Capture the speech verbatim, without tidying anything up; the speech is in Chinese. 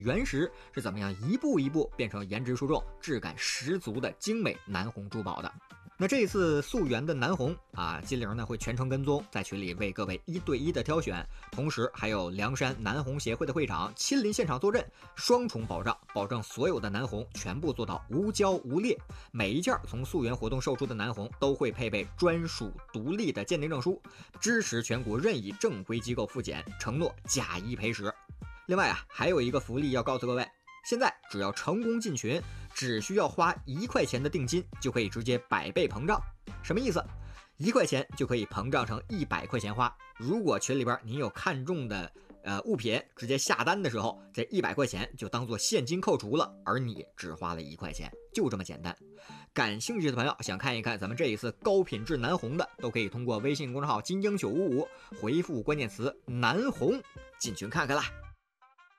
原石是怎么样一步一步变成颜值出众、质感十足的精美南红珠宝的。那这一次溯源的南红啊，金玲呢会全程跟踪，在群里为各位一对一的挑选，同时还有梁山南红协会的会长亲临现场坐镇，双重保障，保证所有的南红全部做到无胶无裂。每一件从溯源活动售出的南红都会配备专属独立的鉴定证书，支持全国任意正规机构复检，承诺假一赔十。另外啊，还有一个福利要告诉各位。现在只要成功进群，只需要花一块钱的定金，就可以直接百倍膨胀。什么意思？一块钱就可以膨胀成一百块钱花。如果群里边你有看中的呃物品，直接下单的时候，这一百块钱就当做现金扣除了，而你只花了一块钱，就这么简单。感兴趣的朋友想看一看咱们这一次高品质南红的，都可以通过微信公众号金鹰九五五回复关键词南红进群看看啦。